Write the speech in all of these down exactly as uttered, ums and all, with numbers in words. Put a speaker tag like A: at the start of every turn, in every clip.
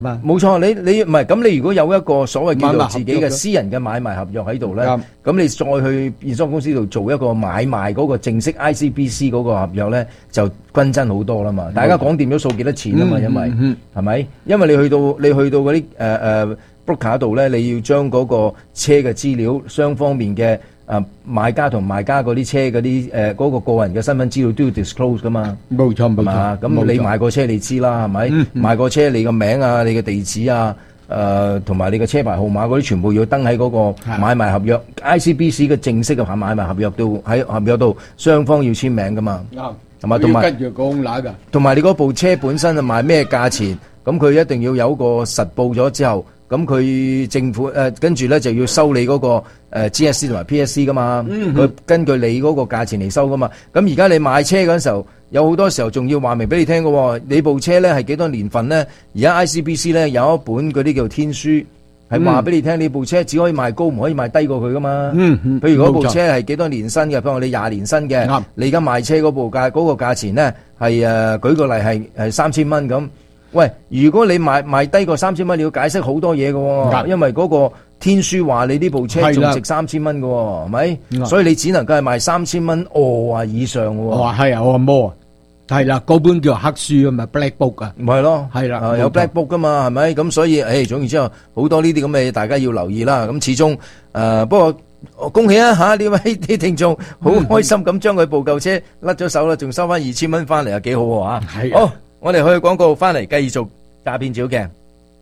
A: 冇錯，你你唔係咁，你如果有一個所謂叫做自己嘅私人嘅買賣合約喺度咧，咁你再去驗收公司度做一個買賣嗰個正式 I C B C 嗰個合約咧，就均真好多啦嘛。大家講掂咗數幾多錢啊嘛，因為係咪？因為你去到你去到嗰啲誒誒 broker 度咧，你要將嗰個車嘅資料雙方面嘅。誒買家同賣家嗰啲車嗰啲誒嗰個個人嘅身份資料都要 disclose 噶嘛，冇錯冇錯。咁你買過車你知啦，係咪？嗯嗯、買過車你個名啊、你嘅地址啊、誒同埋你嘅車牌號碼嗰啲全部要登喺嗰個買賣合約的 I C B C 嘅正式嘅買賣合約度，喺合約度雙方要簽名噶嘛。啱、嗯，同埋同埋跟住講嗱㗎，同埋你嗰部車本身係賣咩價錢，咁佢一定要有個實報咗之後。咁佢政府誒跟住咧就要收你嗰個誒 G S C 同埋 P S C 噶嘛，佢根據你嗰個價錢嚟收噶嘛。咁而家你買車嗰陣時候，有好多時候仲要話明俾你聽嘅喎，你部車咧係幾多年份咧？而家 I C B C 咧有一本嗰啲叫天書，係話俾你聽，你部車只可以賣高，唔可以賣低過佢噶嘛。譬如嗰部車係幾多年新嘅，譬如你廿年新嘅，你而家賣車嗰部價嗰個價錢咧係誒舉個例係係三千蚊咁。喂，如果你賣賣低過三千蚊，你要解釋好多嘢嘅，因為嗰個天書話你呢部車仲值三千蚊嘅，係咪？所以你只能夠係賣三千蚊哦啊以上嘅。哇，係啊，我摸係啦，嗰本叫黑書啊嘛 ，black book 啊，唔係咯，係啦，有 black book 噶嘛，係咪？咁所以，誒，總言之後，好多呢啲咁嘅嘢，大家要留意啦。咁始終誒，不過恭喜啊吓呢位啲聽眾，好開心咁將佢部舊車甩咗手啦，仲收翻二千蚊翻嚟啊，幾好啊！係好。我哋去廣告翻嚟，繼續詐騙照鏡。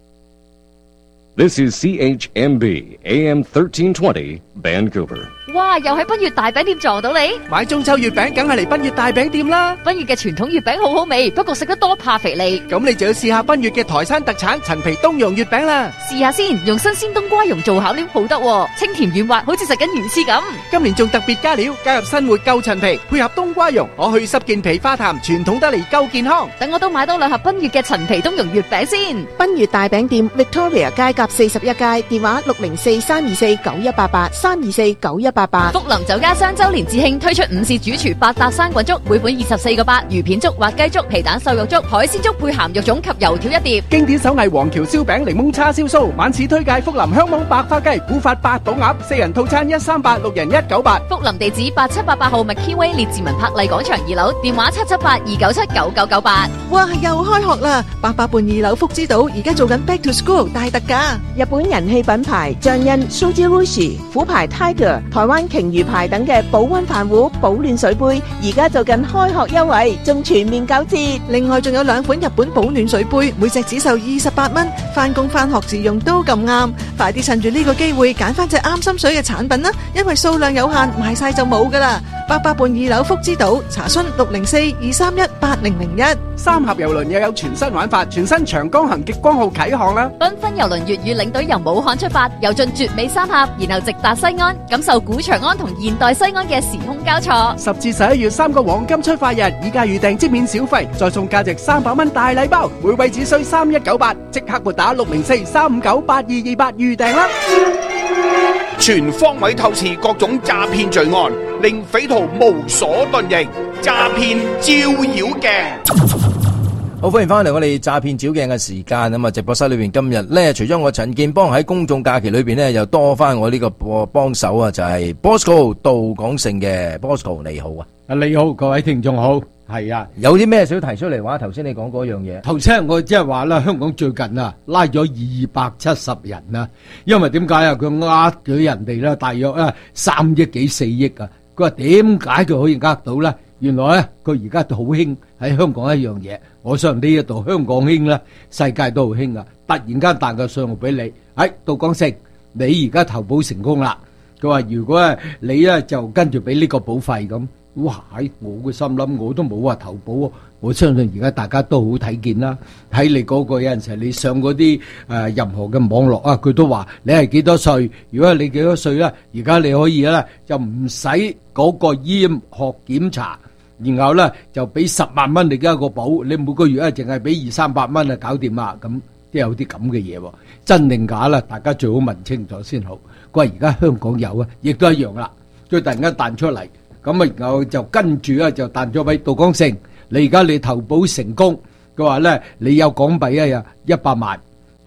B: This is C H M B A M thirteen twenty Vancouver。
C: 哇！又喺賓悅大餅店撞到你，
D: 買中秋月餅梗係嚟賓悅大餅店啦。
C: 賓悅嘅傳統月餅好好味，不過食得多怕肥膩。
D: 咁你就要試下賓悅嘅台山特產陳皮冬蓉月餅啦。
C: 試下先，用新鮮冬瓜蓉做巧料好得，清甜軟滑，好似食緊魚翅咁。
D: 今年仲特別加料，加入新活夠陳皮，配合冬瓜蓉，可去濕健脾化痰，傳統得嚟夠健康。
C: 等我都買多兩盒賓悅嘅陳皮冬蓉月餅先。
E: 賓悅大餅店 Victoria 街甲四十一街，電話六零四三二四九一八八三二四九一八八。
C: 福林酒家雙周年節慶推出五士主廚八搭生滾粥，每款二十四個八，魚片粥、滑雞粥、皮蛋瘦肉粥、海鮮粥配鹹肉粽及油條一碟。
D: 經典手藝黃橋燒餅、檸檬叉燒酥，晚市推介福林香網白花雞、古法八寶鴨，四人套餐一三八，六人一九八。
C: 福林地址八七八八號 McKeeway 列治文柏麗廣場二樓，電話七七八二九七九九九八。
E: 哇，又開學啦！八佰伴二樓福之島而家做緊 Back to School 大特價，日本人氣品牌醬恩、Shoji Rushi、虎牌 Tiger、台灣鯨魚牌等嘅保溫飯壺、保暖水杯，而家做緊開學優惠，仲全面九折。另外仲有兩款日本保暖水杯，每隻只售二十八蚊，翻工翻學自用都咁啱。快啲趁住呢個機會揀翻隻啱心水嘅產品啦，因為數量有限，賣晒就冇噶啦。八佰伴二樓福之島，查詢六零四二三一八零零一。
D: 三峽郵輪又有全新玩法，全新長江行極光號啟航啦！
C: 繽紛郵輪粵語領隊由武漢出發，遊進絕美三峽，然後直達西安，感受古長安同現代西安嘅時空交錯。
D: 十至十一月三個黃金出發日，以價預訂即免小費，再送價值三百蚊大禮包，每位只需三一九八，即刻撥打六零四三五九八二二八預訂啦！
F: 全方位透視各種詐騙罪案，令匪徒無所遁形。詐騙照妖鏡。
A: 好，歡迎翻嚟我哋詐騙照鏡嘅時間咁啊！直播室裏邊今日咧，除咗我陳建邦喺公眾假期裏邊咧，又多翻我呢個幫手啊，就係 Bosco 杜廣盛嘅 Bosco， 你好啊！
G: 啊，你好，各位聽眾好，係啊，
A: 有啲咩想提出嚟話？頭先你講嗰樣嘢，
G: 頭先我即係話啦，香港最近啊拉咗二百七十人啊，因為點解啊？佢呃咗人哋啦，大約啊三億幾四億啊，佢話點解佢可以呃到咧？原來咧，佢而家都好興喺香港一樣嘢，我相信呢一度香港興啦，世界都好興啊！突然間彈個信號俾你，喺杜廣盛，你而家投保成功啦。佢話如果咧你咧就跟住俾呢個保費咁，哇！喺我嘅心諗，我都冇話投保，我相信而家大家都好睇見啦。睇你嗰個有陣時你上嗰啲誒任何嘅網絡啊，佢都話你係幾多歲？如果係你幾多歲咧，而家你可以咧就唔使嗰個醫學檢查。然後咧就俾十萬蚊你嘅一個保，你每個月咧淨係俾二三百蚊啊搞掂啦，咁都有啲咁嘅嘢喎，真定假啦？大家最好問清楚先好。佢話而家香港有啊，亦都一樣啦。佢突然間彈出嚟，咁啊然後就跟住咧就彈咗俾杜廣盛，你而家你投保成功，佢話咧你有港幣啊有一百萬，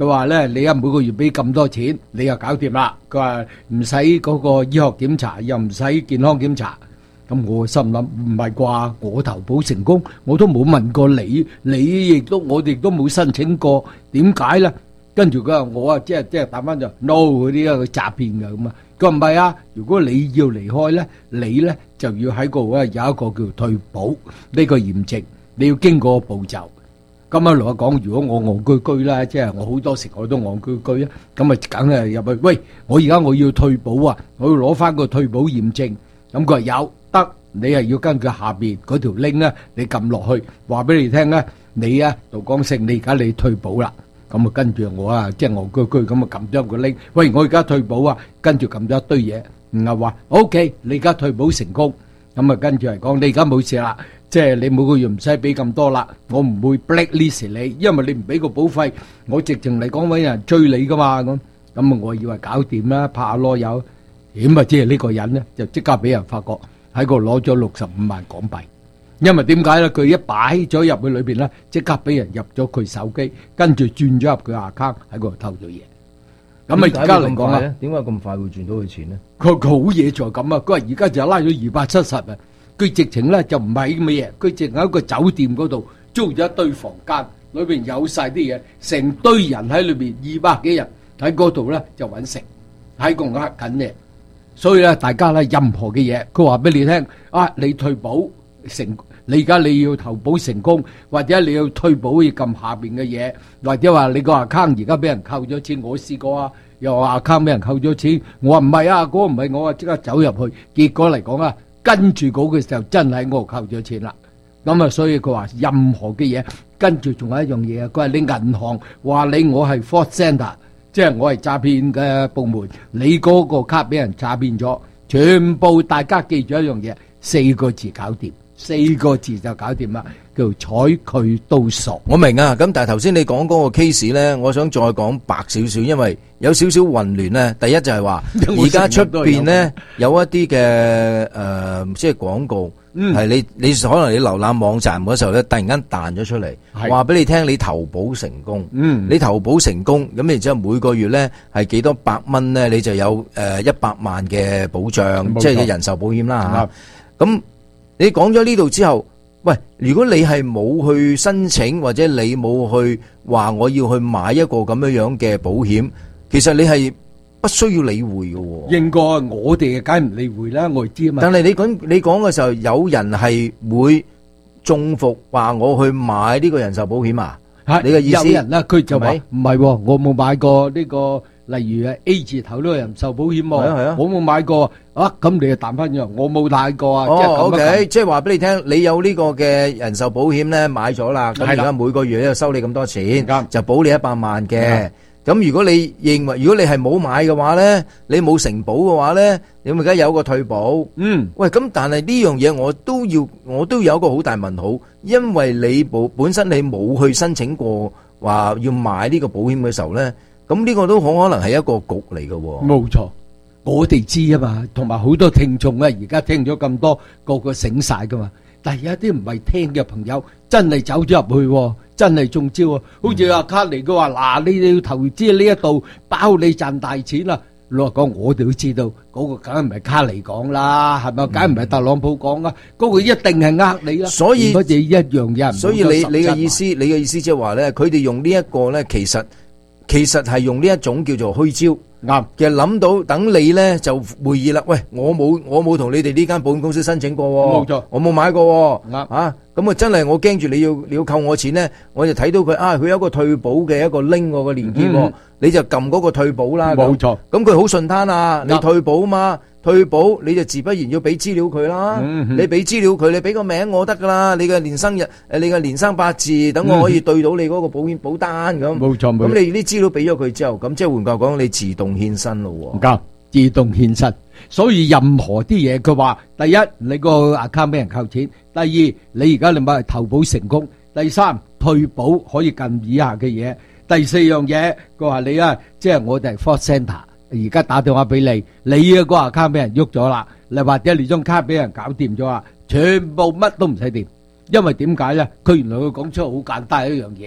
G: 佢話咧，你啊每個月俾咁多錢，你又搞掂啦。佢話唔使嗰個醫學檢查，又唔使健康檢查。咁我心諗唔係啩？我投保成功，我都冇問過你，你亦都我哋都冇申請過，點解咧？跟住佢話我啊，即係即係打翻就 no 嗰啲啊，佢詐騙㗎咁啊。佢話唔係啊，如果你要離開咧，你咧就要喺嗰度咧有一個叫退保呢個驗證，你要經過個步驟。咁啊，同我講，如果我戇居居啦，即係我好多時我都戇居居啊，咁啊，梗係入去。喂，我而家我要退保啊，我要攞翻個退保驗證。咁佢話有得，你係要根據下邊嗰條 link 咧，你撳落去，話俾你聽咧，你啊杜江勝，你而家你退保啦。咁啊，跟住我啊，即係戇居居咁啊，撳咗個 link。喂，我而家退保啊，跟住撳咗一堆嘢，然後話 OK，你而家退保成功。咁啊，跟住嚟講，你而家冇事啦。即係你每個月唔使俾咁多啦，我唔會 blacklist 你，因為你唔俾個保費，我直情嚟講搵人追你噶嘛咁。咁啊，我以為搞掂啦，拍下籮柚，點啊知係呢個人咧就即刻俾人發覺喺度攞咗六十五萬港幣，因為點解咧？佢一擺咗入去裏邊咧，即刻俾人入咗佢手機，跟住轉咗入佢 account 喺度偷咗嘢。咁啊，而家嚟講啦，
A: 點解咁快會轉到佢錢咧？
G: 佢佢好嘢在咁啊！佢話而家就拉咗二百七十啊！佢直情咧就唔係咁嘅嘢，佢淨喺一個酒店嗰度租咗一堆房間，裏邊有晒啲嘢，成堆人喺裏邊，二百幾人喺嗰度咧就揾食，喺度呃緊嘅。所以咧，大家咧任何嘅嘢，佢話俾你聽啊，你退保成，你而家你要投保成功，或者你要退保要撳下邊嘅嘢，或者話你個 account 而家俾人扣咗錢，我試過啊，又話 account 俾人扣咗錢，我話唔係啊，嗰個唔係我啊，即刻走入去，結果嚟講啊。跟住嗰個時候真係喺我扣咗錢啦，咁啊，所以佢話任何嘅嘢，跟住仲有一樣嘢啊，佢話你銀行話你我係 fraud center，即係我係詐騙嘅部門，你嗰個卡俾人詐騙咗，全部大家記住一樣嘢，四個字搞掂，四個字就搞掂啦，叫採佢都傻。
A: 我明啊，咁但係頭先你講嗰個 case 咧，我想再講白少少，因為有少少混亂咧。第一就係話，而家出邊咧有一啲嘅誒，即係廣告，係你你可能你瀏覽網站嗰時候咧，突然間彈咗出嚟，話俾你聽你投保成功，嗯，你投保成功，咁然之後每個月咧係幾多百蚊咧，你就有誒一百萬嘅保障，即係人壽保險啦嚇。咁你講咗呢度之後，喂，如果你係冇去申請或者你冇去話我要去買一個咁樣樣嘅保險，其實你係不需要理會嘅。
G: 應該我哋梗係唔理會啦，我哋知啊嘛。
A: 但係你講你講嘅時候，有人係會中伏話我去買呢個人壽保險啊？你嘅意思？
G: 有人啦，佢就話唔係，我冇買過呢個。例如啊 A 字頭呢個人壽保險喎，係啊，我冇買過啊，咁你就彈翻咗，我冇買過啊。
A: 哦，OK，即係話俾你聽，你有呢個嘅人壽保險咧買咗啦，咁而家每個月咧收你咁多錢，就保你一百萬嘅。咁如果你認為，如果你係冇買嘅話咧，你冇承保嘅話咧，你咪而家有個退保。嗯，喂，咁但係呢樣嘢我都要，我都有一個好大問號，因為你本本身你冇去申請過話要買呢個保險嘅時候咧。咁呢個都好可能係一個局嚟嘅喎。
G: 冇錯，我哋知啊嘛，同埋好多聽眾咧，而家聽咗咁多，個個醒晒噶嘛。但係有一啲唔係聽嘅朋友，真係走咗入去，真係中招啊！好似阿卡尼佢話：嗱，你要投資呢一度，包你賺大錢啦。老實講，我哋都知道嗰個梗係唔係卡尼講啦，係咪？梗係唔係特朗普講啦，嗰個一定係呃你啦。所以嗰隻一樣嘢。
A: 所以你你嘅意思，你嘅意思即係話咧，佢哋用呢一個咧，其實。其實係用呢一種叫做虛招，啱嘅諗到等你咧就會議啦。喂，我冇我冇同你哋呢間保險公司申請過，冇錯，我冇買過，啱啊。咁啊真係我驚住你要你要扣我錢咧，我就睇到佢啊，佢有一個退保嘅一個 link 個連結，你就撳嗰個退保啦。冇錯，咁佢好順攤啊，你退保嘛。退保你就自不然要俾資料佢啦，嗯、你俾資料佢，你俾個名我得噶啦，你嘅年生日，誒，你嘅年生八字，等我可以對到你嗰個保險保單咁。冇錯，咁你啲資料俾咗佢之後，咁即係換句講，你自動獻身咯。唔夠，
G: 自動獻身。所以任何啲嘢，佢話第一你個 account 俾人扣錢，第二你而家你買投保成功，第三退保可以撳以下嘅嘢，第四樣嘢佢話你啊，即係我哋係 fraud center。而家打電話俾你，你嘅個 account 俾人喐咗啦，你或者你張卡俾人搞掂咗啦，全部乜都唔使掂，因為點解咧？佢原來佢講出好簡單一樣嘢啊，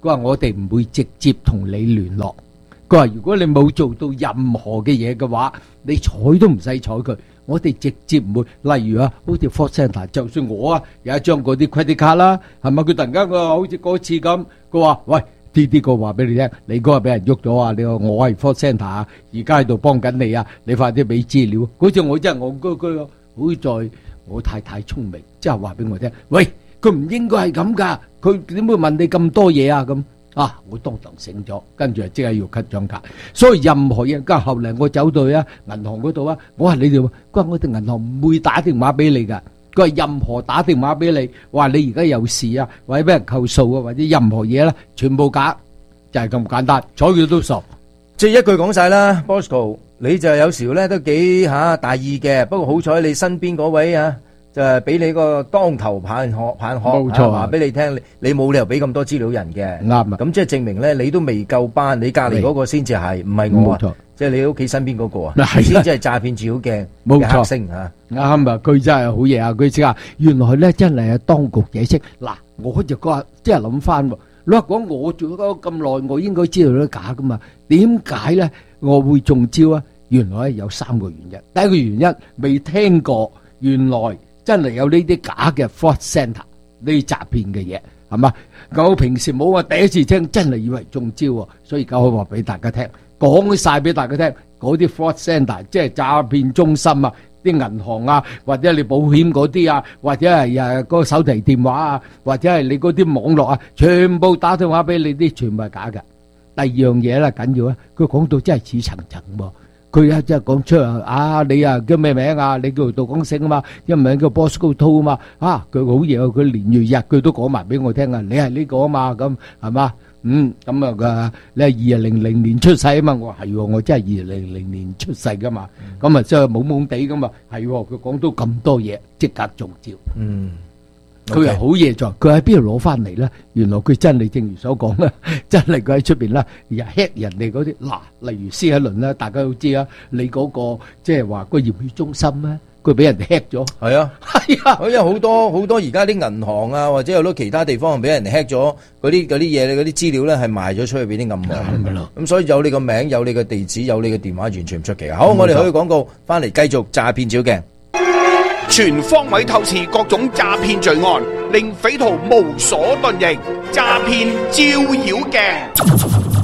G: 佢話我哋唔會直接同你聯絡。佢話如果你冇做到任何嘅嘢嘅話，你睬都唔使睬佢。我哋直接唔會，例如啊，好似 Ford Centre，就算我啊有一張嗰啲 credit card 啦，係咪？佢突然間佢話好似嗰次咁，佢話喂，呢啲個話俾你聽，你嗰日俾人喐咗啊！你話我係 Ford Centre 啊，而家喺度幫緊你啊，你快啲俾資料。嗰次我真係戇居居咯，好在我太太聰明，即係話俾我聽，喂，佢唔應該係咁噶，佢點會問你咁多嘢啊？咁啊，我當堂醒咗，跟住就即刻要 cut 張卡。所以任何嘢，跟住後嚟我走到去啊銀行嗰度啊，我話你哋，佢話我哋銀行唔會打電話俾你噶。佢話任何打電話俾你，話你而家有事啊，或者俾人扣數啊，或者任何嘢咧，全部假，就係咁簡單，睬佢都傻。
A: 即係一句講晒啦 ，Bosco，你就有時咧都幾吓大意嘅，不過好彩你身邊嗰位啊。就係俾你個當頭棒喝，棒喝，
G: 冇錯，
A: 話俾你聽，你你冇理由俾咁多資料人嘅，
G: 啱啊！
A: 咁即係證明咧，你都未夠班，你隔離嗰個先至係，唔係我啊，即係你屋企身邊嗰個啊，先至係詐騙照鏡嘅黑星嚇。
G: 啱啊！佢真係好嘢啊！佢先話原來咧真係當局解釋。嗱，我就話即係諗翻喎，你話講我做咗咁耐，我應該知道都假噶嘛？點解咧我會中招啊？原來有三個原因。第一個原因未聽過，原來。真係有呢啲假嘅 Ford Centre 呢啲詐騙嘅嘢，係嘛？我平時冇話第一次聽，真係以為中招喎，所以而家可以話俾大家聽，講晒俾大家聽，嗰啲 Ford Centre 即係詐騙中心啊，啲銀行啊，或者你保險嗰啲啊，或者係誒嗰個手提電話啊，或者係你嗰啲網絡啊，全部打電話俾你啲，全部係假嘅。第二樣嘢咧緊要啊，佢講到真係似層層喎。佢啊，即係講出啊，你啊叫咩名啊？你叫杜廣勝啊嘛，一名叫 Bosco To 啊嘛，啊佢好嘢啊！佢連月日佢都講埋俾我聽啊，你係呢個啊嘛，咁係嘛？嗯，咁啊個你係二零零年出世啊嘛，我話係喎，我真係二零零年出世噶嘛，咁啊即係懵懵地咁嘛，係喎，佢講到咁多嘢，即刻中招。嗯。佢又好嘢在，佢喺邊度攞翻嚟咧？原來佢真係正如所講啦，真係佢喺出邊啦，又 hack 人哋嗰啲嗱，例如施一倫啦，大家都知啊，你嗰個即係話個驗血中心咧，佢俾人哋 hack 咗。係啊，係啊，因為好多好多而家啲銀行啊，或者有好多其他地方俾人哋 hack 咗嗰啲嗰啲嘢，嗰啲資料咧係賣咗出去俾啲暗網。咁咁所以有你個名，有你個地址，有你個電話，完全唔出奇啊！好，我哋可以廣告翻嚟繼續詐騙照鏡。
F: 全方位透視各種詐騙罪案，令匪徒無所遁形。詐騙照妖鏡。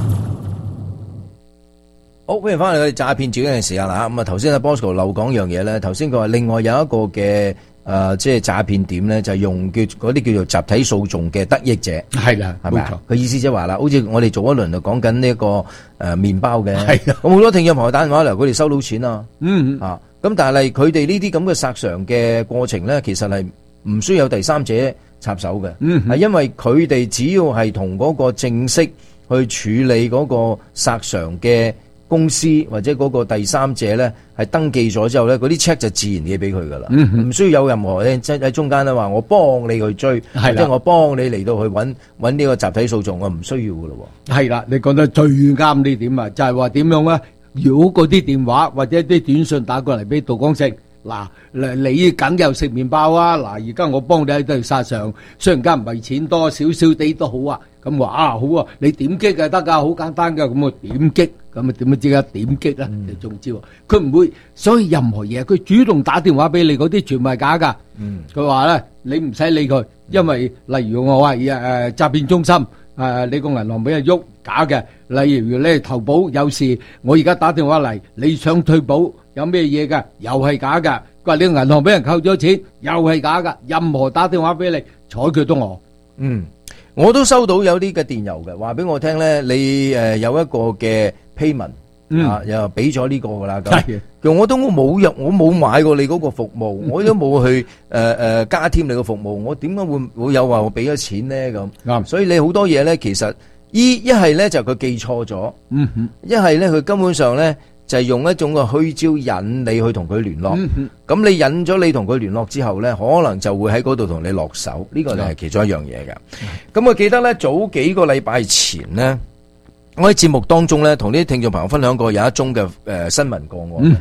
A: 好，歡迎翻嚟我哋詐騙照鏡嘅時間啦。咁啊，頭先阿 Bosco 漏講樣嘢咧，頭先佢話另外有一個嘅誒、呃，即係詐騙點咧，就係、用叫嗰啲叫做集體訴訟嘅得益者。係啦，係咪啊？佢意思即係話啦，好似我哋做一輪就講緊呢一個誒麵包嘅。係咁好多聽眾朋友打電話嚟，佢哋收到錢啊。嗯啊。咁但係佢哋呢啲咁嘅索償嘅過程咧，其實係唔需要有第三者插手嘅，係、嗯、因為佢哋只要係同嗰個正式去處理嗰個索償嘅公司或者嗰個第三者咧，係登記咗之後咧，嗰啲 check 就自然嘢俾佢噶啦，唔、嗯、需要有任何咧即喺中間咧話我幫你去追，即係我幫你嚟到去揾揾呢個集體訴訟，我唔需要噶咯。係啦，你講得最啱呢點啊，就係話點樣咧？如果嗰啲電話或者啲短信打過嚟俾杜光勝，嗱，你梗有食麵包啊！嗱，而家我幫你喺度殺上，雖然間唔係錢多，少少地都好啊。咁話啊好啊，你點擊就得噶，好簡單噶。咁我點擊，咁啊點樣即刻點擊咧？就中招。佢唔會，所以任何嘢佢主動打電話俾你嗰啲全部係假噶。嗯，佢話咧，你唔使理佢，因為例如我話誒誒詐騙中心。誒，你個銀行俾人喐假嘅，例如咧投保有事，我而家打電話嚟，你想退保有咩嘢嘅，又係假嘅。佢話你個銀行俾人扣咗錢，又係假嘅。任何打電話俾你，睬佢都我。嗯，我都收到有啲嘅電郵嘅，話俾我聽咧，你誒有一個嘅 payment。嗯、啊！又俾咗呢個噶啦，咁其實我都冇入，我冇買過你嗰個服務，我都冇去誒誒、呃、加添你個服務，我點解會會有話我俾咗錢咧？咁啱，所以你好多嘢咧，其實依一係咧就佢記錯咗，嗯哼，一係咧佢根本上咧就係、是、用一種嘅虛招引你去同佢聯絡，咁、嗯、你引咗你同佢聯絡之後咧，可能就會喺嗰度同你落手，呢、這個就係其中一樣嘢嘅。咁、嗯、我記得咧早幾個禮拜前咧。我喺節目當中咧，同啲聽眾朋友分享過有一宗嘅誒新聞個案，嗯、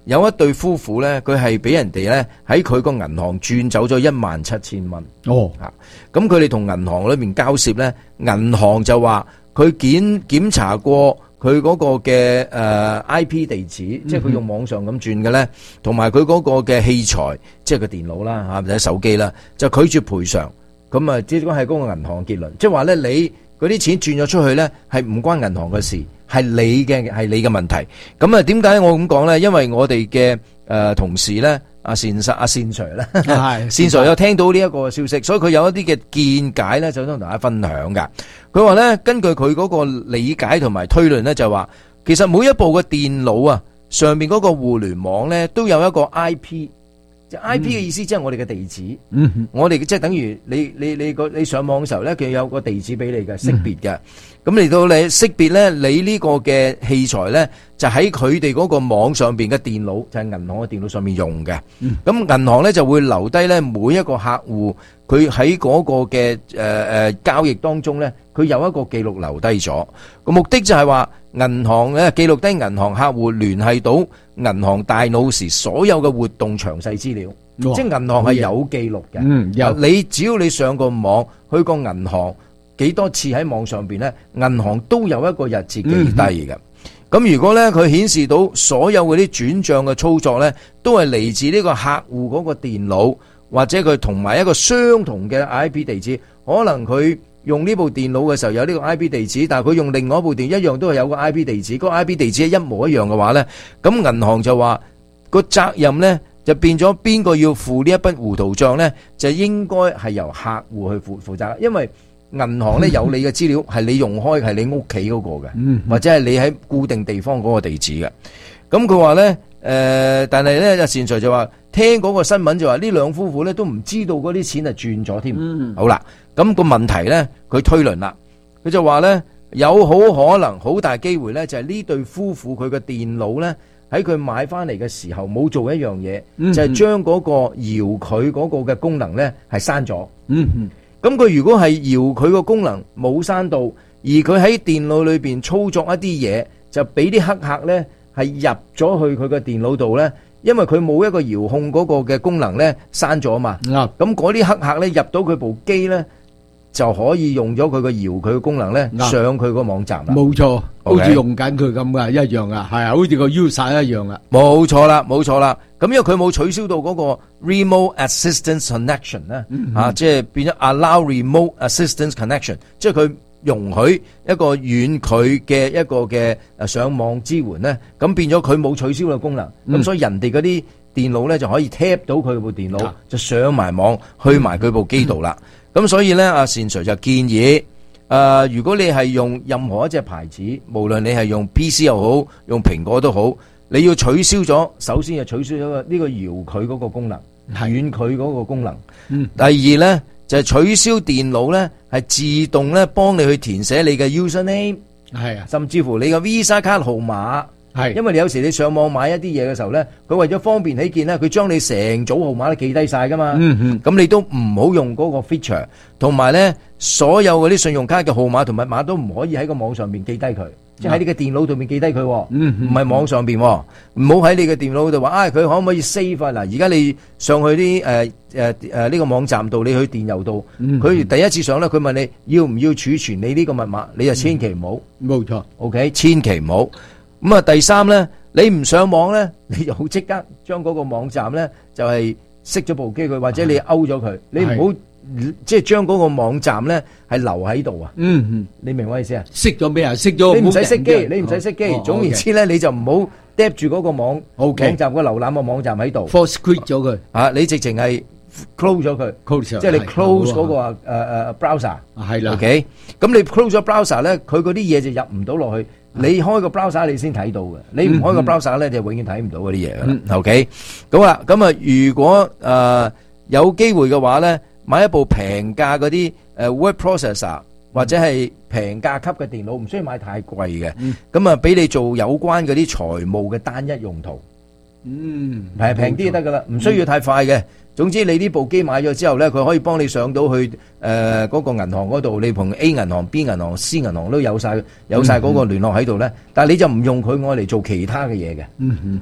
A: 有一對夫婦咧，佢係俾人哋咧喺佢個銀行轉走咗一萬七千蚊。
G: 哦，
A: 嚇，咁佢哋同銀行裏面交涉咧，銀行就話佢檢檢查過佢嗰個嘅誒 I P 地址，即係佢用網上咁轉嘅咧，同埋佢嗰個嘅器材，即係個電腦啦嚇，或者手機啦，就拒絕賠償。咁啊，只不過係嗰個銀行嘅結論，即係話咧，你嗰啲錢轉咗出去咧，係唔關銀行嘅事，係你嘅係你嘅問題。咁啊，點解我咁講咧？因為我哋嘅誒同事咧，阿善實阿善 Sir 咧，善 Sir 有聽到呢一個消息，所以佢有一啲嘅見解咧，就想同大家分享噶。佢話咧，根據佢嗰個理解同埋推論咧，就話其實每一部嘅電腦啊，上面嗰個互聯網咧，都有一個 I P。即係 I P 嘅意思，即係我哋嘅地址。嗯，我哋即係等於你你你個你上網嘅時候咧，佢有個地址俾你嘅識別嘅。咁嚟到你識別咧，你呢個嘅器材咧，就喺佢哋嗰個網上邊嘅電腦，就係銀行嘅電腦上面用嘅。咁銀行咧就會留低咧每一個客戶，佢喺嗰個嘅誒誒交易當中咧，佢有一個記錄留低咗。個目的就係話銀行咧記錄低銀行客戶聯繫到銀行大腦時所有嘅活動詳細資料，即係銀行係有記錄嘅。嗯，有。你只要你上個網，去個銀行幾多次喺網上邊咧，銀行都有一個日誌記低嘅。咁、嗯、如果咧佢顯示到所有嗰啲轉賬嘅操作咧，都係嚟自呢個客戶嗰個電腦，或者佢同埋一個相同嘅 I P 地址，可能佢用呢部電腦嘅時候有呢個 I P 地址，但係佢用另外一部電腦一樣都係有個 I P 地址，嗰個 I P 地址係一模一樣嘅話咧，咁銀行就話個責任咧就變咗邊個要付呢一筆糊塗賬咧，就應該係由客戶去負負責，因為銀行咧有你嘅資料係你用開係你屋企嗰個嘅，或者係你喺固定地方嗰個地址嘅。咁佢話咧誒，但係咧阿善財就話聽嗰個新聞就話呢兩夫婦咧都唔知道嗰啲錢係轉咗添。嗯、好啦，咁、那個問題咧佢推論啦，佢就話咧有好可能好大機會咧就係呢對夫婦佢嘅電腦咧喺佢買翻嚟嘅時候冇做一樣嘢，嗯、就係將嗰個搖佢嗰個嘅功能咧係刪咗。嗯嗯咁佢如果係搖佢個功能冇刪到，而佢喺電腦裏邊操作一啲嘢，就俾啲黑客咧係入咗去佢個電腦度咧，因為佢冇一個遙控嗰個嘅功能咧刪咗嘛。咁嗰啲黑客咧入到佢部機咧，就可以用咗佢個搖佢嘅功能咧上佢個網站啦。冇錯，好似用緊佢咁噶，一樣啊，係啊，好似個 user 一樣啊。冇錯啦，冇錯啦。咁因為佢冇取消到嗰個 remote assistance connection 咧、嗯，啊，即係變咗 allow remote assistance connection， 即係佢容許一個遠距嘅一個嘅誒上網支援咧，咁變咗佢冇取消嘅功能，咁、嗯、所以人哋嗰啲電腦咧就可以 tap 到佢部電腦，嗯、就上埋網去埋佢部機度啦。咁、嗯、所以咧，阿善 Sir 就建議誒、呃，如果你係用任何一隻牌子，無論你係用 P C 又好，用蘋果都好。你要取消咗，首先就取消咗呢個遙距嗰個功能，遠距嗰個功能。嗯、第二咧就係、是、取消電腦咧，係自動咧幫你去填寫你嘅 username， 係啊，甚至乎你嘅 Visa 卡號碼。係，因為你有時你上網買一啲嘢嘅時候咧，佢為咗方便起見咧，佢將你成組號碼都記低晒噶嘛。嗯嗯，咁你都唔好用嗰個 feature，同埋咧所有嗰啲信用卡嘅號碼同密碼都唔可以喺個網上邊記低佢。即係喺你嘅電腦度面記低佢，唔係網上邊，唔好喺你嘅電腦度話，啊佢可唔可以 save 啊？嗱，而家你上去啲誒誒誒呢個網站度，你去電郵度，佢、嗯、第一次上咧，佢問你要唔要儲存你呢個密碼，你就千祈唔好，冇、嗯、錯 ，OK， 千祈唔好。咁啊，第三咧，你唔上網咧，你就好即刻將嗰個網站咧就係熄咗部機佢，或者你勾咗佢，你唔好。即係將嗰個網站咧係留喺度啊！嗯嗯，你明我意思啊？熄咗咩啊？熄咗你唔使熄機，你唔使熄機。哦、總言之咧，哦 okay. 你就唔好嗒住嗰個網、okay. 網站個瀏覽個網站喺度。Force quit 咗佢啊！你直情係 close 咗佢，即係你 close 嗰、那個誒誒、uh, browser 係啦。OK， 咁你 close 咗 browser 咧，佢嗰啲嘢就入唔到落去。你開個 browser 你先睇到嘅，你唔開個 browser 咧，你就永遠睇唔到嗰啲嘢噶啦。OK， 咁啦，咁啊，如果誒、呃、有機會嘅話咧。買一部平價嗰啲誒 word processor 或者係平價級嘅電腦，唔需要買太貴嘅，咁啊俾你做有關嗰啲財務嘅單一用途，嗯，係平啲就得噶啦，唔需要太快嘅。總之你呢部機買咗之後咧，佢可以幫你上到去誒嗰、呃嗰個銀行嗰度，你同 A 銀行、B 銀行、C 銀行都有晒有晒嗰個聯絡喺度咧，但係你就唔用佢愛嚟做其他嘅嘢嘅。嗯哼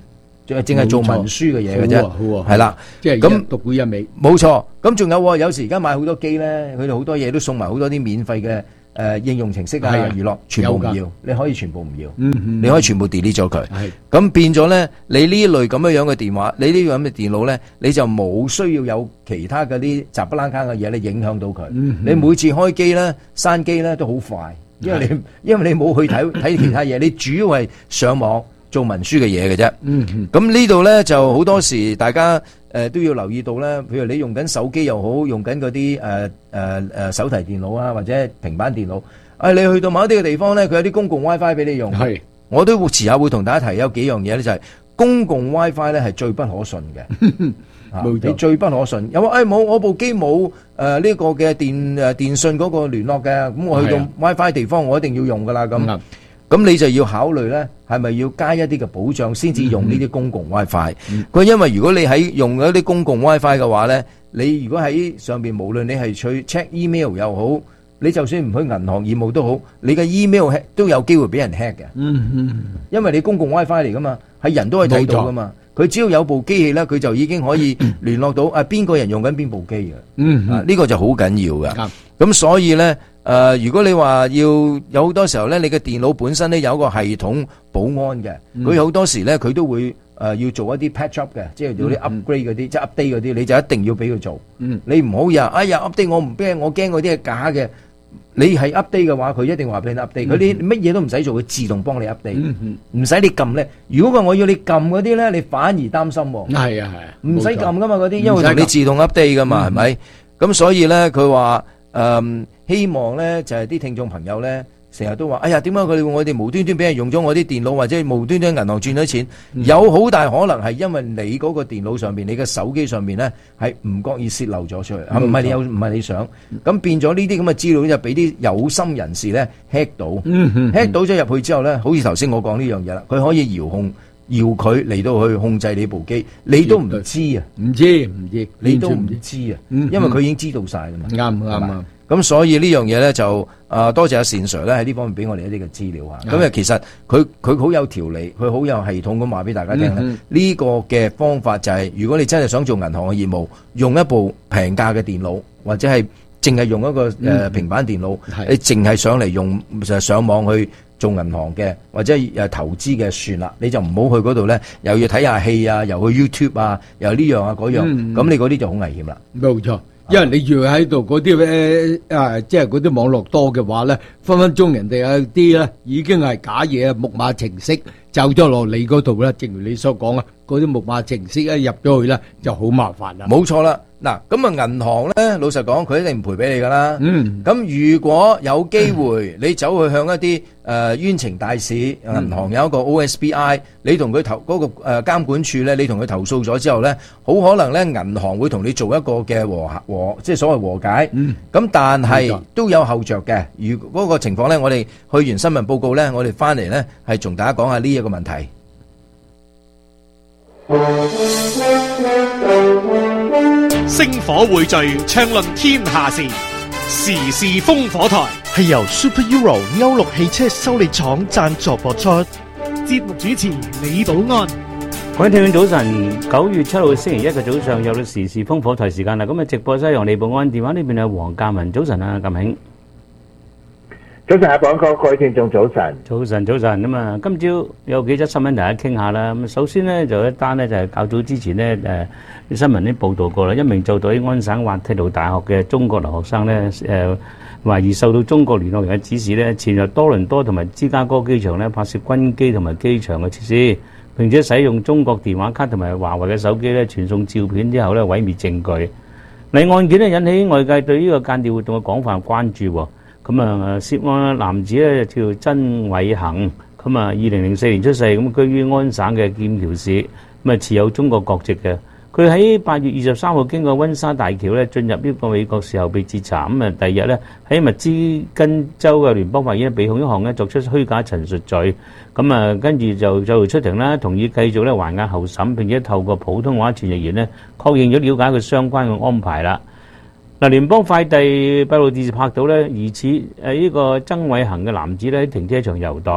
A: 淨係做文書嘅嘢嘅啫，係啦，
G: 即係咁獨沽一味。
A: 冇錯，咁仲有喎，有時而家買好多機咧，佢哋好多嘢都送埋好多啲免費嘅誒應用程式啊、娛樂，全部唔要，你可以全部唔要，你可以全部 delete 咗佢。咁變咗咧，你呢類咁樣樣嘅電話，你呢類咁嘅電腦咧，你就冇需要有其他嗰啲雜不拉卡嘅嘢咧影響到佢。你每次開機咧、閂機咧都好快。因為你因為你冇去睇睇其他嘢，你主要係上網做文書嘅嘢嘅啫。嗯，咁呢度咧就好多時大家誒、呃、都要留意到咧，譬如你用緊手機又好，用緊嗰啲誒誒誒手提電腦啊，或者平板電腦，啊你去到某一啲嘅地方咧，佢有啲公共 WiFi 俾你用。係，我都會遲下會同大家提有幾樣嘢咧，就係、是、公共 WiFi 咧係最不可信嘅。你最不可信，有話誒冇我部機冇誒呢個嘅電誒電信嗰個聯絡嘅，咁我去到 WiFi 地方我一定要用噶啦咁，咁你就要考慮咧係咪要加一啲嘅保障先至用呢啲公共 WiFi。佢因為如果你喺用嗰啲公共 WiFi 嘅話咧，你如果喺上邊無論你係去 check email 又好，你就算唔去銀行業務都好，你嘅 email 都有機會俾人 hack 嘅。嗯嗯，因為你公共 WiFi 嚟噶嘛，係人都可以睇到噶嘛。佢只要有部機器咧，佢就已經可以聯絡到啊邊個人用緊邊部機嘅。嗯，啊呢、這個就好緊要嘅。咁、嗯、所以咧，誒、呃、如果你話要有好多時候咧，你嘅電腦本身咧有一個系統保安嘅，佢好、嗯、多時咧佢都會誒、呃、要做一啲 patch up 嘅，即係做啲 upgrade 嗰啲，即係 update 嗰啲，你就一定要俾佢做。嗯，你唔好呀，哎呀 update 我唔驚，我驚嗰啲係假嘅。你係 update 嘅話，佢一定話俾你 update。佢啲乜嘢都唔使做，佢自動幫你 update，唔使你撳咧。如果話我要你撳嗰啲咧，你反而擔心。係啊係啊，唔使撳噶嘛嗰啲，因為同你自動 update 噶嘛，係咪？咁所以咧，佢話誒希望咧就係啲聽眾朋友咧。成日都話，哎呀，點解佢哋我哋無端端俾人用咗我啲電腦，或者無端端銀行轉咗錢？嗯、有好大可能係因為你嗰個電腦上邊，你嘅手機上邊咧係唔覺意泄漏咗出去，唔係、嗯、你有，唔係你想，咁、嗯、變咗呢啲咁嘅資料就俾啲有心人士咧 hack 到、嗯嗯、，hack 到咗入去之後咧，好似頭先我講呢樣嘢啦，佢可以遙控搖佢嚟到去控制你部機，你都唔知啊，唔知唔知，你都唔知啊，因為佢已經知道晒啦嘛，啱啱啱。咁所以呢樣嘢咧就啊、呃、多謝阿善 Sir 咧喺呢方面俾我哋一啲嘅資料啊。咁啊其實佢佢好有條理，佢好有系統咁話俾大家聽咧。呢、嗯、個嘅方法就係、是、如果你真係想做銀行嘅業務，用一部平價嘅電腦，或者係淨係用一個誒、呃、平板電腦，嗯、你淨係上嚟用就上網去做銀行嘅或者誒投資嘅算啦。你就唔好去嗰度咧，又要睇下戲啊，又去 YouTube 啊，又呢樣啊嗰樣，咁、嗯、你嗰啲就好危險啦。冇錯。因為你住喺度嗰啲咧啊，即係嗰啲網絡多嘅話咧，分分鐘人哋有啲咧已經係假嘢啊，木馬程式走咗落你嗰度啦。正如你所講啊，嗰啲木馬程式一入咗去咧就好麻煩啦。冇錯啦，嗱咁啊，銀行咧老實講，佢一定唔賠俾你噶啦。嗯，咁如果有機會你走去向一啲誒冤情大使銀行有一個 O S B I，你同佢投嗰個誒監管處咧，你同佢投訴咗之後咧，好可能咧銀行會同你做一個嘅和和，即係所謂和解。嗯，咁但係都有後著嘅。如果嗰個情況咧，我哋去完新聞報告咧，我哋翻嚟咧係同大家講下呢一個問題。
H: 星火匯聚，暢論天下事，時事烽火台係由 Super Euro 歐陸汽車修理廠贊助播出。節目主持李保安。
I: 各位聽眾早晨，九月七號星期一嘅早上有到時事烽火台時間啦。咁啊，直播室由李保安，電話呢邊有黃鑑文。早晨啊，鑑兄。
J: 早晨啊，廣哥，各位聽眾早晨。
I: 早晨，早晨咁啊，今朝有幾則新聞大家傾下啦。咁首先呢，就有一單呢，就係較早之前呢，誒啲新聞啲報道過啦。一名就讀喺安省滑鐵盧大學嘅中國留學生呢，誒懷疑受到中國聯絡人嘅指示呢，潛入多倫多同埋芝加哥機場呢，拍攝軍機同埋機場嘅設施，並且使用中國電話卡同埋華為嘅手機呢，傳送照片之後呢，毀滅證據。嚟案件呢，引起外界對呢個間諜活動嘅廣泛關注喎。咁啊，涉案男子咧叫曾偉恒，咁啊，二零零四年出世，咁居於安省嘅劍橋市，咁啊持有中國國籍嘅。佢喺八月二十三號經過溫莎大橋咧進入呢個美國時候被截查，咁啊第二日咧喺密芝根州嘅聯邦法院被控一項咧作出虛假陳述罪，咁啊跟住就就出庭啦，同意繼續咧還押候審，並且透過普通話傳譯員咧確認咗了解佢相關嘅安排啦。嗱，聯邦快遞閉路電視拍到咧，疑似誒呢個曾偉恒嘅男子咧喺停車場遊蕩，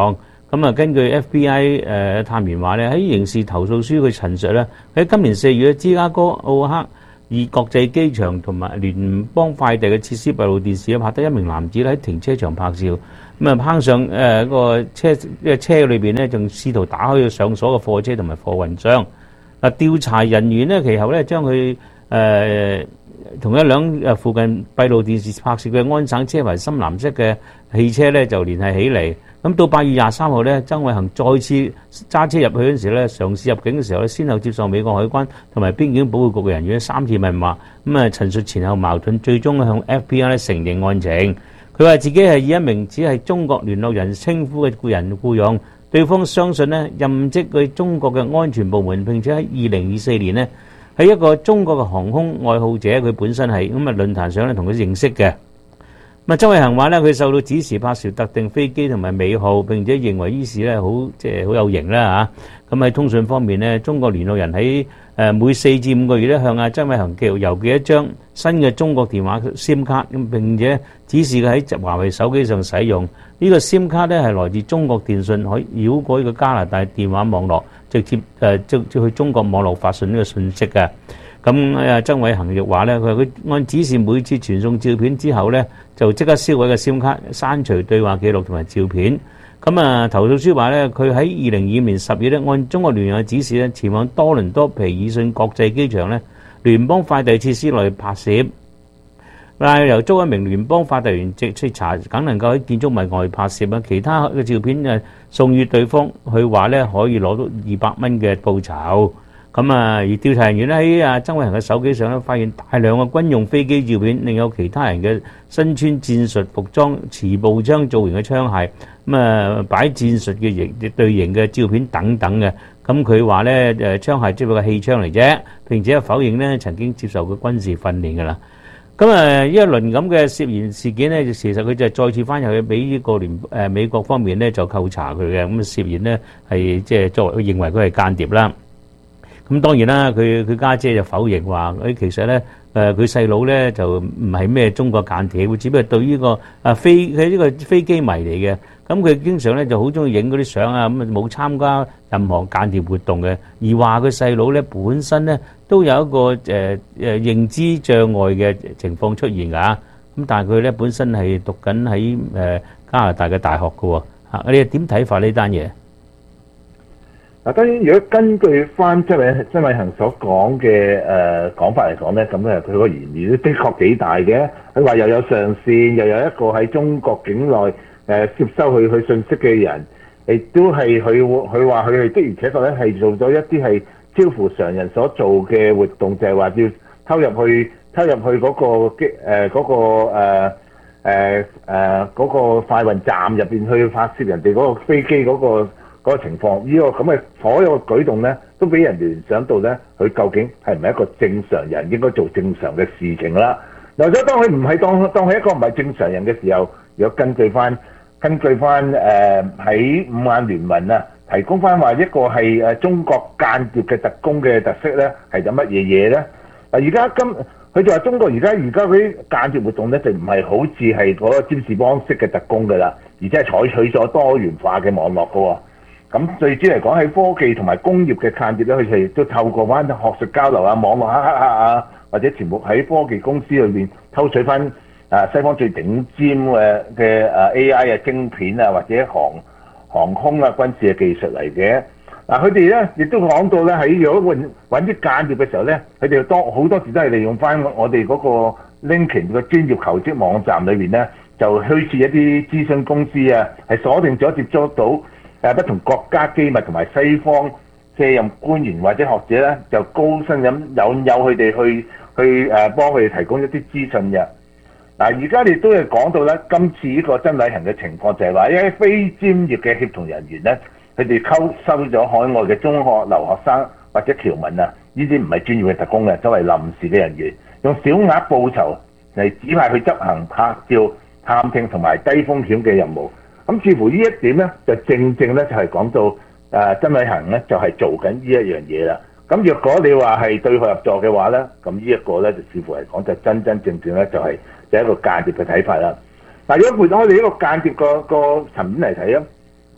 I: 咁啊，根據 F B I 誒探員話咧，喺刑事投訴書佢陳述咧，喺今年四月，芝加哥奧克爾國際機場同埋聯邦快遞嘅設施閉路電視咧，拍得一名男子喺停車場拍照，咁啊攀上誒個車嘅車裏邊咧，仲試圖打開上鎖嘅貨車同埋貨運箱。嗱，調查人員咧，其後咧將佢誒同一輛誒附近閉路電視拍攝嘅安省車牌深藍色嘅汽車咧，就聯繫起嚟。咁到八月廿三號咧，曾偉恒再次揸車入去嗰陣時咧，嘗試入境嘅時候咧，先後接受美國海關同埋邊境保護局嘅人員三次問話，咁啊陳述前後矛盾，最終向 F B I 咧承認案情。佢話自己係以一名只係中國聯絡人稱呼嘅僱人僱用，對方相信咧任職佢中國嘅安全部門，並且喺二零二四年咧係一個中國嘅航空愛好者，佢本身係咁啊論壇上咧同佢認識嘅。咁啊，曾偉恒話咧，佢受到指示拍攝特定飛機同埋尾號，並且認為呢事咧好即係好有型啦嚇。咁喺通訊方面咧，中國聯絡人喺誒每四至五個月咧向阿曾偉恒寄郵寄一張新嘅中國電話 SIM 卡，咁並且指示佢喺華為手機上使用呢個 SIM 卡咧係來自中國電信，可以繞過呢個加拿大電話網絡，直接誒即即去中國網絡發信呢個信息嘅。咁啊，曾偉恒亦話咧，佢話佢按指示每次傳送照片之後咧，就即刻銷毀個 SIM 卡，刪除對話記錄同埋照片。咁啊，投訴書話咧，佢喺二零二五年十月咧，按中國聯絡嘅指示咧，前往多倫多皮爾遜國際機場咧，聯邦快遞設施內拍攝。但係由租一名聯邦快遞員直接查，梗能夠喺建築物外拍攝啊。其他嘅照片誒送予對方，佢話咧可以攞到二百蚊嘅報酬。咁啊，而調查人員咧喺啊曾偉恒嘅手機上咧發現大量嘅軍用飛機照片，另有其他人嘅身穿戰術服裝、持步槍造型嘅槍械，咁啊擺戰術嘅型隊形嘅照片等等嘅。咁佢話咧誒槍械只不過係氣槍嚟啫，並且否認咧曾經接受過軍事訓練㗎啦。咁啊呢一輪咁嘅涉嫌事件咧，其實佢就再次翻入去俾呢個聯誒美國方面咧就扣查佢嘅，咁涉嫌咧係即係作為佢認為佢係間諜啦。咁當然啦，佢佢家姐就否認話，誒其實咧，誒佢細佬咧就唔係咩中國間諜，只不過對呢個啊飛佢呢個飛機迷嚟嘅。咁佢經常咧就好中意影嗰啲相啊，咁啊冇參加任何間諜活動嘅。而話佢細佬咧本身咧都有一個誒誒認知障礙嘅情況出現㗎。咁但係佢咧本身係讀緊喺誒加拿大嘅大學㗎喎。嚇，你點睇法呢單嘢？
J: 嗱，當然，如果根據翻曾偉曾偉恒所講嘅誒講法嚟講咧，咁咧佢個嫌疑都的確幾大嘅。佢話又有上線，又有一個喺中國境內誒、呃、接收佢佢信息嘅人，亦都係佢佢話佢係的而且確咧係做咗一啲係超乎常人所做嘅活動，就係、是、話要偷入去偷入去嗰個機誒嗰個誒誒誒嗰個快運站入邊去拍攝人哋嗰個飛機嗰、那個。嗰個情況，呢、這個咁嘅所有嘅舉動咧，都俾人聯想到咧，佢究竟係唔係一個正常人應該做正常嘅事情啦？嗱，所以當佢唔係當當佢一個唔係正常人嘅時候，如果根據翻根據翻誒喺五眼聯盟啊，提供翻話一個係誒中國間諜嘅特工嘅特色咧，係有乜嘢嘢咧？嗱，而家今佢就話中國而家而家嗰啲間諜活動咧，就唔係好似係嗰個占士邦式嘅特工㗎啦，而且係採取咗多元化嘅網絡㗎喎。咁最主要嚟講喺科技同埋工業嘅間諜咧，佢哋都透過翻學術交流啊、網絡黑客啊，或者全部喺科技公司裏邊偷取翻啊西方最頂尖嘅嘅誒 A I 啊晶片啊，或者航航空啊軍事嘅技術嚟嘅。嗱，佢哋咧亦都講到咧喺如果揾揾啲間諜嘅時候咧，佢哋多好多時都係利用翻我哋嗰個 LinkedIn 嘅專業求職網站裏邊咧，就虛設一啲諮詢公司啊，係鎖定咗接觸到誒不同國家機密同埋西方卸任官員或者學者咧，就高薪咁引誘佢哋去去誒幫佢哋提供一啲資訊嘅。嗱，而家你都係講到咧，今次呢個曾偉恒嘅情況就係話，一啲非專業嘅協同人員咧，佢哋溝收咗海外嘅中學留學生或者僑民啊，呢啲唔係專業嘅特工嘅，作為臨時嘅人員，用小額報酬嚟指派去執行拍照、探聽同埋低風險嘅任務。咁似乎呢一點咧，就正正咧就係講到誒曾偉恒咧就係做緊呢一樣嘢啦。咁若果你話係對佢合作嘅話咧，咁呢一個咧就似乎嚟講就真真正正咧就係就係一個間諜嘅睇法啦。嗱，如果回到我哋呢個間諜個個層面嚟睇啊，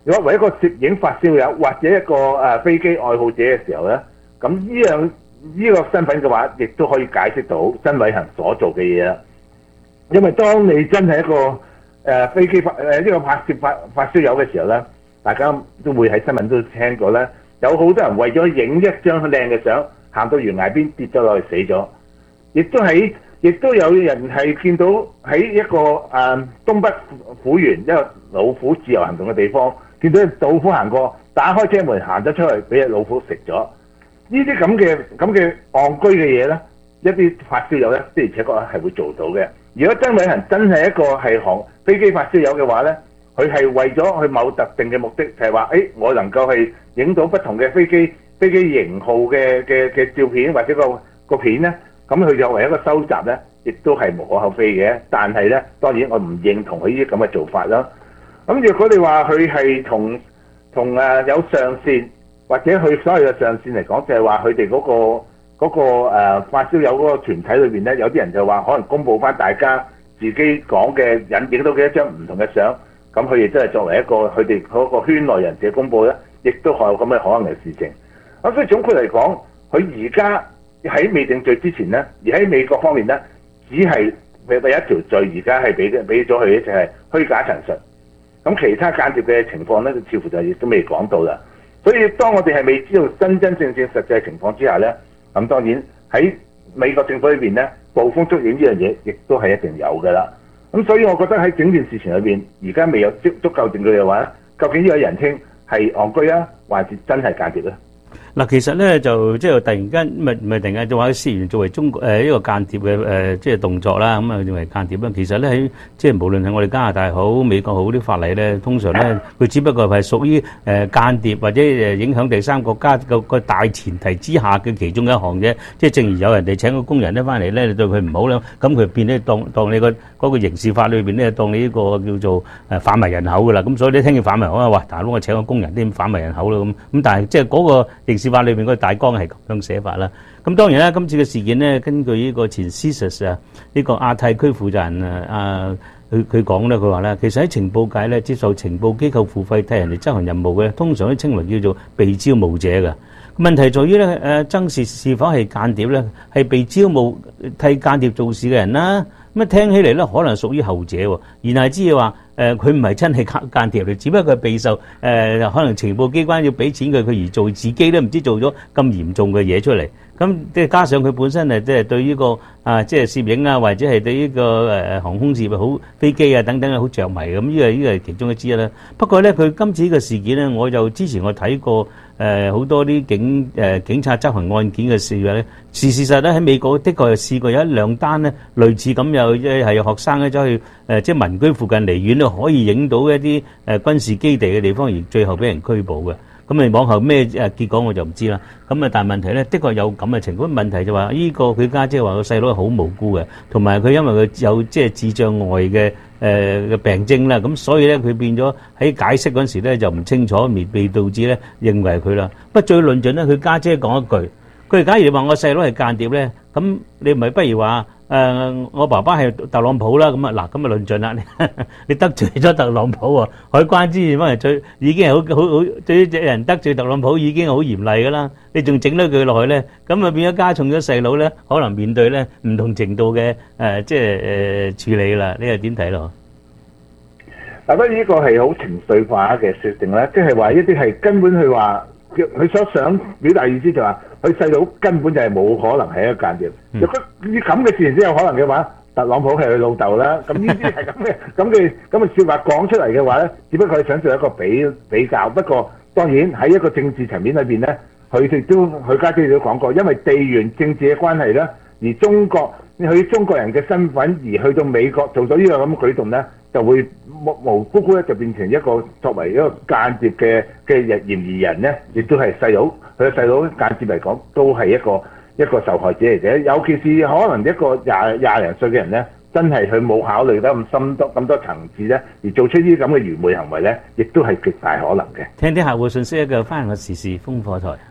J: 如果為一個攝影發燒友或者一個誒、呃、飛機愛好者嘅時候咧，咁呢樣呢個身份嘅話，亦都可以解釋到曾偉恆所做嘅嘢啦。因為當你真係一個誒、呃、飛機發誒呢、呃這個拍攝發發燒友嘅時候咧，大家都會喺新聞都聽過咧，有好多人為咗影一張靚嘅相，行到懸崖邊跌咗落去死咗，亦都喺亦都有人係見到喺一個誒、呃、東北虎園一個老虎自由行動嘅地方，見到隻老虎行過，打開車門行咗出去，俾隻老虎食咗。呢啲咁嘅咁嘅戇居嘅嘢咧，一啲發燒友咧，的而且確係會做到嘅。如果曾偉恆真係一個係航飛機發燒友嘅話咧，佢係為咗去某特定嘅目的，就係話誒，我能夠係影到不同嘅飛機飛機型號嘅嘅嘅照片或者個個片咧，咁佢作為一個收集咧，亦都係無可厚非嘅。但係咧，當然我唔認同佢呢啲咁嘅做法啦。咁如果你話佢係同同誒有上線，或者佢所謂嘅上線嚟講，就係話佢哋嗰個嗰、嗰個誒、呃、發燒友嗰個團體裏邊咧，有啲人就話可能公佈翻大家自己講嘅引影到幾多張唔同嘅相，咁佢亦都係作為一個佢哋嗰個圈內人士嘅公佈咧，亦都有咁嘅可能嘅事情。咁所以總括嚟講，佢而家喺未定罪之前咧，而喺美國方面咧，只係第一條罪而家係俾俾咗佢，就係虛假陳述。咁其他間接嘅情況咧，似乎就亦都未講到啦。所以當我哋係未知道真真正正實際情況之下咧，咁當然喺美國政府裏邊咧，捕風捉影呢樣嘢，亦都係一定有㗎啦。咁所以我覺得喺整件事情裏邊，而家未有足足夠證據嘅話，究竟呢個人稱係戇居啊，還是真係間諜咧？
I: 嗱，其實咧就即係突然間，唔係唔係突然間就話試完作為中國誒一個間諜嘅誒即係動作啦，咁啊認為間諜啦。其實咧喺即係無論係我哋加拿大好、美國好啲法例咧，通常咧佢只不過係屬於誒間諜或者誒影響第三國家個個大前提之下嘅其中一項啫。即係正如有人哋請個工人咧翻嚟咧，你對佢唔好咧，咁佢變咧當當你個嗰個刑事法裏邊咧，當你呢個叫做誒販賣人口噶啦。咁所以你聽見販賣人口啊，哇！大佬我請個工人啲販賣人口咯咁。咁但係即係嗰個刑事法裏邊嗰個大綱係咁樣寫法啦。咁當然啦，今次嘅事件呢，根據呢個前 C S I S 啊，呢個亞太區負責人啊，啊佢佢講咧，佢話咧，其實喺情報界咧，接受情報機構付費替人哋執行任務嘅，通常都稱為叫做被招募者嘅。問題在於咧，誒曾氏是否係間諜咧？係被招募替間諜做事嘅人啦。咁啊聽起嚟咧，可能屬於後者喎。言下之意話，誒佢唔係真係間間諜嚟，只不過係備受誒、呃、可能情報機關要俾錢佢，佢而做自己都唔知做咗咁嚴重嘅嘢出嚟。咁即係加上佢本身誒即係對呢個啊即係攝影啊，或者係對呢個誒航空業好飛機啊等等好着迷咁，呢個呢個係其中一之一啦。不過咧，佢今次呢個事件咧，我就之前我睇過誒好多啲警誒警察執行案件嘅事咧，事事實咧喺美國的確係試過有一兩單咧類似咁，有即係學生咧走去誒即係民居附近離遠咧可以影到一啲誒軍事基地嘅地方，而最後俾人拘捕嘅。咁你往後咩誒結果我就唔知啦。咁啊，但係問題咧，的確有咁嘅情況。問題就話呢個佢家姐話個細佬係好無辜嘅，同埋佢因為佢有即係智障礙嘅誒嘅病徵啦，咁所以咧佢變咗喺解釋嗰陣時咧就唔清楚，而被導致咧認為佢啦。不過最論盡咧，佢家姐講一句，佢假如你話我細佬係間諜咧，咁你咪不如話。誒、呃，我爸爸係特朗普啦，咁啊嗱，咁啊論盡啦，你你得罪咗特朗普喎，海關之前翻嚟最已經係好好好，對於人得罪特朗普已經係好嚴厲噶啦，你仲整多句落去咧，咁啊變咗加重咗細佬咧，可能面對咧唔同程度嘅誒、呃，即係誒、呃、處理啦，你又點睇咯？
J: 嗱，當然呢個係好情緒化嘅設定啦，即係話一啲係根本佢話。佢所想表達意思就話，佢細佬根本就係冇可能係一個間諜。如果呢咁嘅事情先有可能嘅話，特朗普係佢老豆啦。咁呢啲係咁嘅咁嘅咁嘅説話講出嚟嘅話咧，只不過係想做一個比比較。不過當然喺一個政治層面裏邊咧，佢哋都佢家姐都講過，因為地緣政治嘅關係咧，而中國佢中國人嘅身份而去到美國做咗呢個咁嘅舉動咧，就會無無辜辜咧就變成一個作為一個間諜嘅嘅嫌疑人咧，亦都係細佬佢嘅細佬間接嚟講都係一個一個受害者嚟嘅。尤其是可能一個廿廿零歲嘅人咧，真係佢冇考慮得咁深多咁多層次咧，而做出呢啲咁嘅愚昧行為咧，亦都係極大可能嘅。
I: 聽啲客戶信息一個翻個時事風火台。